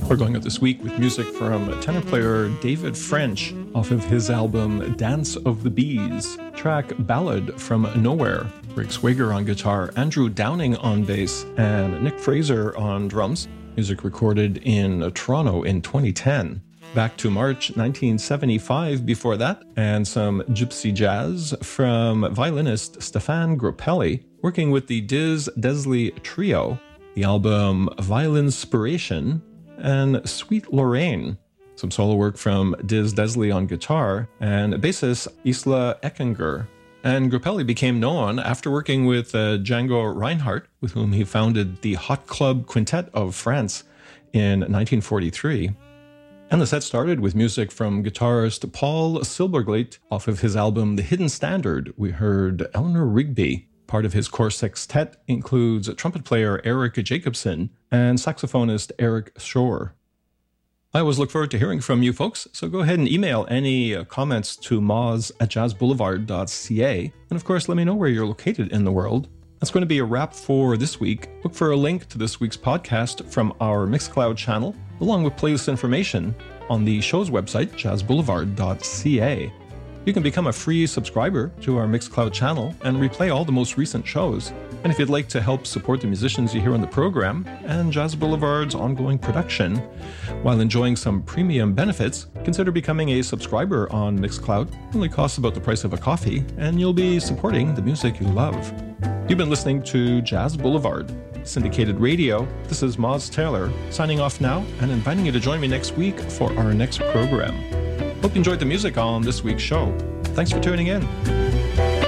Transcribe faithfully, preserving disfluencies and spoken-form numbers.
We're going out this week with music from tenor player David French off of his album Dance of the Bees. Track Ballad from Nowhere. Rick Swager on guitar, Andrew Downing on bass, and Nick Fraser on drums. Music recorded in Toronto in twenty ten. Back to March nineteen seventy-five before that, and some gypsy jazz from violinist Stefan Grappelli, working with the Diz Desley Trio, the album Violinspiration, and Sweet Lorraine. Some solo work from Diz Desley on guitar, and bassist Isla Eckinger. And Grappelli became known after working with uh, Django Reinhardt, with whom he founded the Hot Club Quintet of France in nineteen forty-three. And the set started with music from guitarist Paul Silbergleit off of his album The Hidden Standard. We heard Eleanor Rigby. Part of his core sextet includes trumpet player Eric Jacobson and saxophonist Eric Shore. I always look forward to hearing from you folks, so go ahead and email any comments to moz at jazz boulevard dot c a. And of course, let me know where you're located in the world. That's going to be a wrap for this week. Look for a link to this week's podcast from our Mixcloud channel, along with playlist information on the show's website, jazz boulevard dot c a. You can become a free subscriber to our Mixcloud channel and replay all the most recent shows. And if you'd like to help support the musicians you hear on the program and Jazz Boulevard's ongoing production, while enjoying some premium benefits, consider becoming a subscriber on Mixcloud. It only costs about the price of a coffee, and you'll be supporting the music you love. You've been listening to Jazz Boulevard, syndicated radio. This is Moz Taylor, signing off now and inviting you to join me next week for our next program. Hope you enjoyed the music on this week's show. Thanks for tuning in.